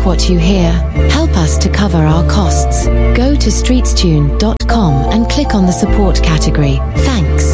what you hear. Help us to cover our costs. Go to streetstune.com and click on the support category. Thanks.